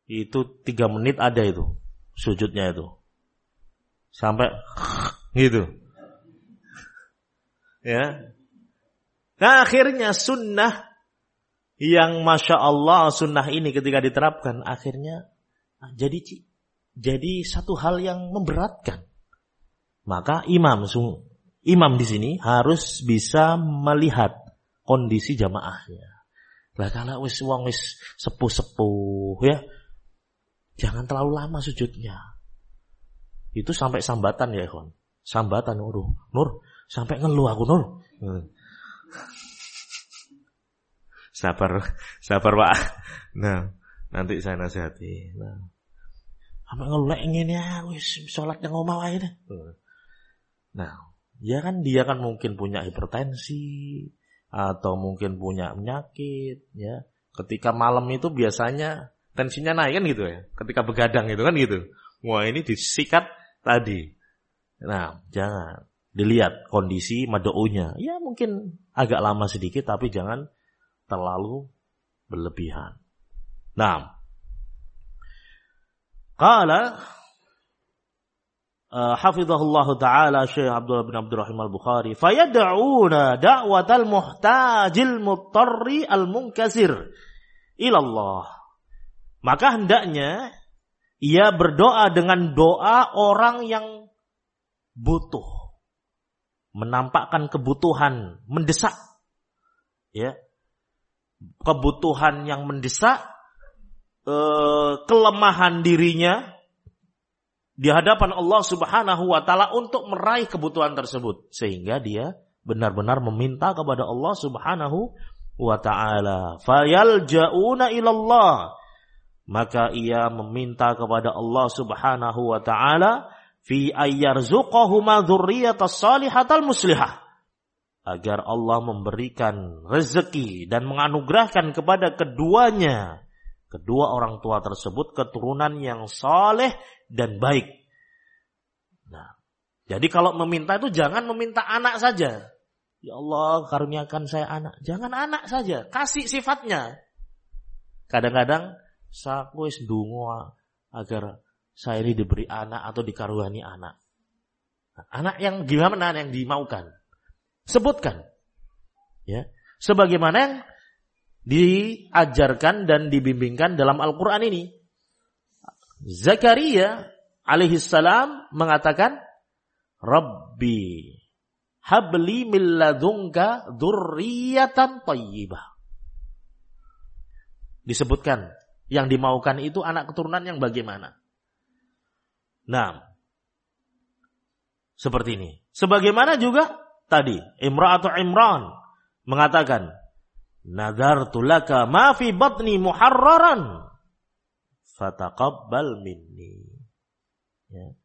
Itu 3 menit ada itu sujudnya itu. Sampai gitu. Ya. Nah, akhirnya sunnah yang Masya Allah sunnah ini ketika diterapkan akhirnya jadi satu hal yang memberatkan. Maka imam di sini harus bisa melihat kondisi jamaahnya. Lah kalau wis sepuh-sepuh ya, jangan terlalu lama sujudnya. Itu sampai sambatan ya, kawan. Sambatan Nur, sampai ngeluh aku Nur. Sabar Pak. Nah, nanti saya nasihati. Nah, sampai ngeluh ngene ya, wis salat nang omah wae deh. Nah, dia kan mungkin punya hipertensi atau mungkin punya penyakit ya. Ketika malam itu biasanya tensinya naik kan gitu ya. Ketika begadang itu kan gitu. Wah, ini disikat tadi. Nah, jangan dilihat kondisi mad'unya. Ya mungkin agak lama sedikit tapi jangan terlalu berlebihan. Nah, qala hafizahullah ta'ala Syekh Abdullah bin Abdurrahim al-Bukhari, fayad'una da'watal muhtajil muttarri al-munkasir ilallah. Maka hendaknya ia berdoa dengan doa orang yang butuh, menampakkan kebutuhan mendesak, ya, kebutuhan yang mendesak, kelemahan dirinya di hadapan Allah Subhanahu wa taala untuk meraih kebutuhan tersebut, sehingga dia benar-benar meminta kepada Allah Subhanahu wa taala. Fayalja'una ilallah, maka ia meminta kepada Allah Subhanahu wa taala fi ayyarzuqahuma dzurriyyatas shalihatal muslihah, agar Allah memberikan rezeki dan menganugerahkan kepada kedua orang tua tersebut keturunan yang saleh dan baik. Nah, jadi kalau meminta itu jangan meminta anak saja. Ya Allah, karuniakan saya anak. Jangan anak saja, kasih sifatnya. Kadang-kadang saku wis ndonga agar saya ini diberi anak atau dikaruniai anak. Nah, anak yang gimana yang dimaukan? Sebutkan. Ya, sebagaimana yang diajarkan dan dibimbingkan dalam Al-Qur'an ini. Zakaria alaihi salam mengatakan, Rabbi habli min ladunka dzurriyyatan thayyibah. Disebutkan yang dimaukan itu anak keturunan yang bagaimana. Nah, seperti ini. Sebagaimana juga tadi Imra'atu Imran mengatakan, nadartu laka ma fi batni muharraran fataqabbal minni. Ya.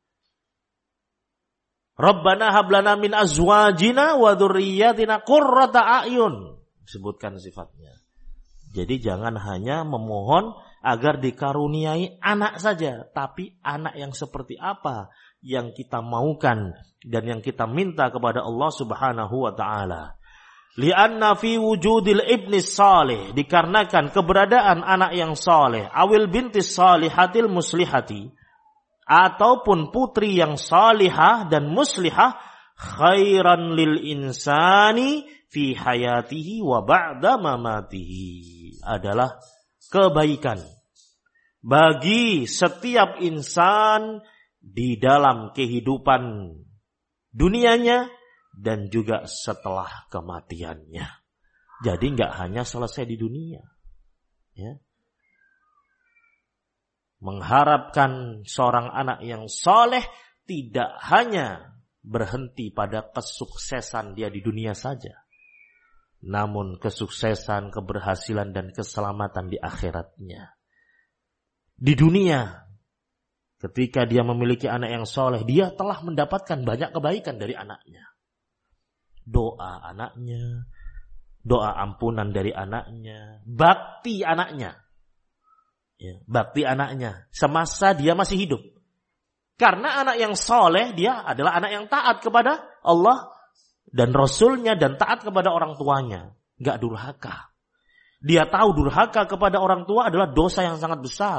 Rabbana hab lana min azwajina wa dzurriyyatina qurrata a'yun. Sebutkan sifatnya. Jadi jangan hanya memohon agar dikaruniai anak saja, tapi anak yang seperti apa yang kita maukan dan yang kita minta kepada Allah Subhanahu wa taala. Li'anna fi wujudil ibni salih, dikarenakan keberadaan anak yang saleh, awil bintis salihatil muslihati, ataupun putri yang salihah dan muslihah, khairan lil insani fi hayatihi wa ba'da mamatihi, adalah kebaikan bagi setiap insan di dalam kehidupan dunianya dan juga setelah kematiannya. Jadi enggak hanya selesai di dunia, ya. Mengharapkan seorang anak yang soleh tidak hanya berhenti pada kesuksesan dia di dunia saja, namun kesuksesan, keberhasilan dan keselamatan di akhiratnya. Di dunia, ketika dia memiliki anak yang soleh, dia telah mendapatkan banyak kebaikan dari anaknya. Doa anaknya, doa ampunan dari anaknya, bakti anaknya. Ya, bakti anaknya semasa dia masih hidup. Karena anak yang soleh, dia adalah anak yang taat kepada Allah dan Rasulnya dan taat kepada orang tuanya. Gak durhaka. Dia tahu durhaka kepada orang tua adalah dosa yang sangat besar.